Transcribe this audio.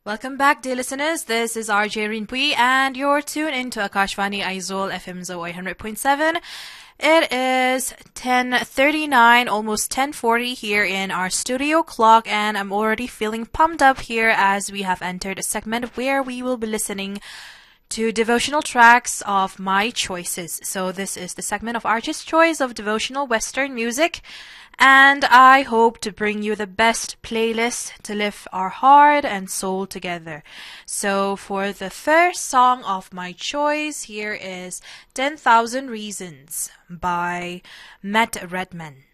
Welcome back, dear listeners. This is RJ Rinpui, and you're tuned into Akashvani Aizol FM Zo 100.7. It is 10:39, almost 10:40 here in our studio clock, and I'm already feeling pumped up here as we have entered a segment where we will be listening to devotional tracks of my choices. So this is the segment of Archie's Choice of Devotional Western Music, and I hope to bring you the best playlist to lift our heart and soul together. So for the first song of my choice, here is 10,000 Reasons by Matt Redman.